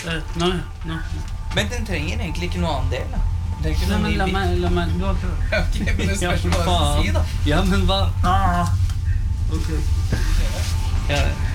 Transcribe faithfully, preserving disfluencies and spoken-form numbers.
Nei, nei. Men den trenger egentlig ikke noe annen del, da. Den trenger ikke Nei, noe men ny la bit. meg, la meg, du har prøvd. Ok, men det spørs hva du faen. sier, da. Ja, men hva? Ah. Ok. Ja,